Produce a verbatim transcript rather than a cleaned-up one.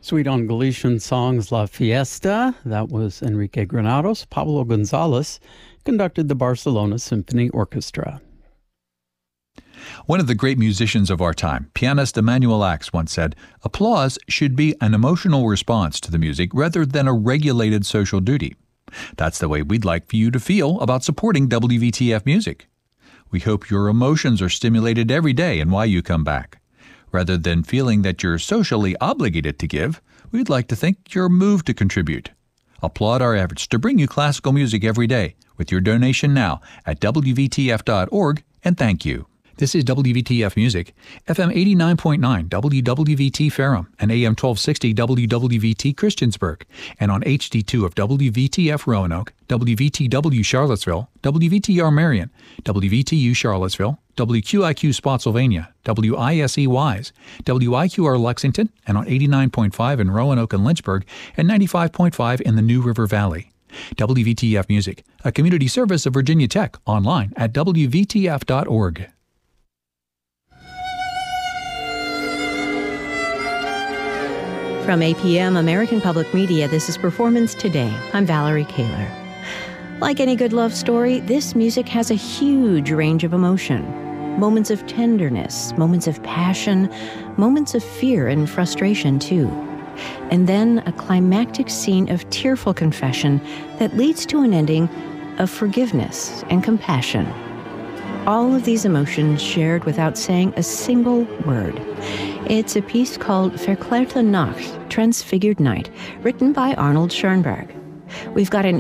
Sweet on Galician songs La Fiesta, that was Enrique Granados. Pablo Gonzalez conducted the Barcelona Symphony Orchestra. One of the great musicians of our time, pianist Emanuel Ax, once said, "Applause should be an emotional response to the music rather than a regulated social duty." That's the way we'd like for you to feel about supporting W V T F Music. We hope your emotions are stimulated every day and why you come back. Rather than feeling that you're socially obligated to give, we'd like to think you're moved to contribute. Applaud our efforts to bring you classical music every day with your donation now at W V T F dot org, and thank you. This is W V T F Music, F M eighty-nine point nine W W V T Ferrum and A M twelve sixty W W V T Christiansburg, and on H D two of W V T F Roanoke, W V T W Charlottesville, W V T R Marion, W V T U Charlottesville, W Q I Q Spotsylvania, W I S E Wise, W I Q R Lexington, and on eighty-nine point five in Roanoke and Lynchburg, and ninety-five point five in the New River Valley. W V T F Music, a community service of Virginia Tech, online at W V T F dot org. From A P M American Public Media, this is Performance Today. I'm Valerie Kaler. Like any good love story, this music has a huge range of emotion. Moments of tenderness, moments of passion, moments of fear and frustration, too. And then a climactic scene of tearful confession that leads to an ending of forgiveness and compassion. All of these emotions shared without saying a single word. It's a piece called Verklärte Nacht, Transfigured Night, written by Arnold Schoenberg. We've got an